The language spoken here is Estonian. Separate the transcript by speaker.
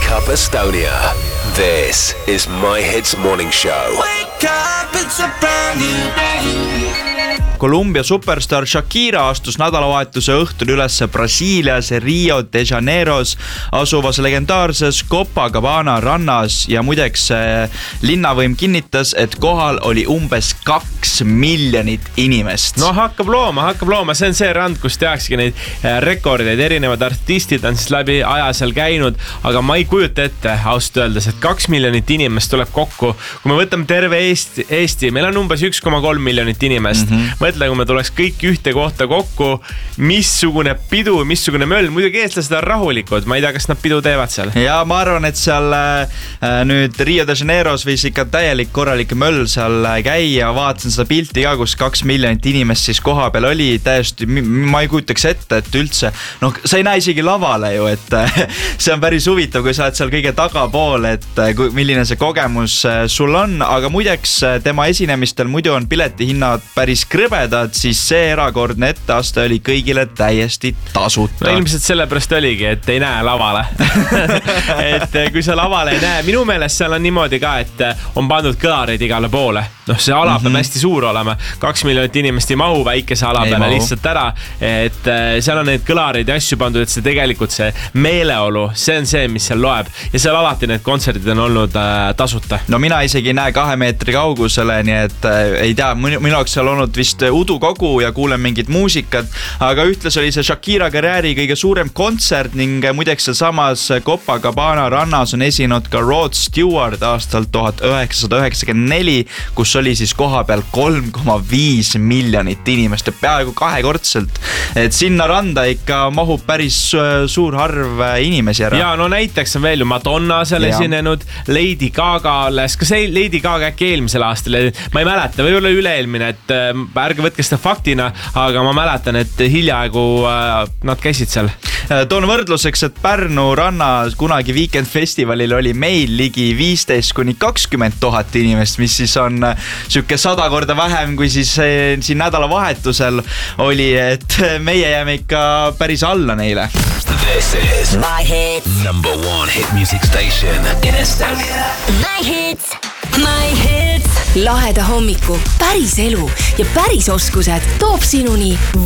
Speaker 1: Wake Up Estonia. This is My Hits Morning Show.
Speaker 2: Wake up, it's a brand new day.
Speaker 3: Kolumbia superstar Shakira astus nädalavahetuse õhtul üles Brasiilias Rio de Janeiros asuvas legendaarses Copacabana rannas ja muideks linnavõim kinnitas, et kohal oli umbes 2 miljonit inimest.
Speaker 4: No hakkab looma, see on see rand, kus tehakski neid rekordeid, erinevad artistid on siis läbi aja seal käinud, aga ma ei kujuta ette ausalt öeldes, et 2 miljonit inimest tuleb kokku. Kui me võtame terve Eesti, meil on umbes 1,3 miljonit inimest. Mõtle, kui me tuleks kõik ühte kohta kokku, missugune pidu, missugune möll. Muidugi eestlased on rahulikud, ma ei tea, kas nad pidu teevad seal.
Speaker 3: Ja ma arvan, et seal nüüd Rio de Janeiros võis ikka täielik korralik möll seal käia. Vaatasin seda pilti ka, kus 2 miljonit inimest siis koha peal oli. Täiesti, ma ei kujutaks ette, et üldse, sa ei näe isegi lavale ju, et see on päris huvitav, kui sa oled seal kõige tagapool, et milline see kogemus sul on. Aga muideks tema esinemistel muidu on piletihinnad päris krõbedad, siis see erakordne etteaste oli kõigile täiesti tasuta.
Speaker 4: No ilmselt sellepärast oligi, et ei näe lavale. Et kui sa lavale ei näe, minu meelest seal on niimoodi ka, et on pandud kõlareid igale poole. See ala peab hästi suur olema. 2 miljonit inimest ei mahu väikese ala peale lihtsalt ära. Et seal on neid kõlareid ja asju pandud, et see tegelikult see meeleolu, see on see, mis seal loeb. Ja seal alati need kontserdid on olnud tasuta.
Speaker 3: No mina isegi ei näe 2 meetri kaugusele, nii et ei tea, minu jaoks seal olnud vist udukogu ja kuulen mingit muusikat, aga ühtlas oli see Shakira karjääri kõige suurem kontsert ning muideks samas Copacabana rannas on esinud ka Rod Stewart aastal 1994, kus oli siis koha peal 3,5 miljonit inimest, peaaegu 2-kordselt. Et sinna randa ikka mahub päris suur harv inimesi ära.
Speaker 4: Ja no näiteks on veel ju Madonna seal esinenud, Lady Gaga alles, kas Lady Gaga äkki eelmisel aastal, ma ei mäleta, või ole üle-eelmine, et ärge võtke seda faktina, aga ma mäletan, et hiljaaegu nad käisid seal.
Speaker 3: Toon võrdluseks, et Pärnu rannas kunagi Weekend-festivalil oli meil ligi 15-20 000 inimest, mis siis on süke 100 korda vähem kui siis siin nädalavahetusel oli, et meie jääme ikka päris alla neile.
Speaker 1: This is My Hits #1 hit music station in Estonia.
Speaker 5: My Hits. My Hits. Laheda hommiku, päris elu ja päris oskused toob sinuni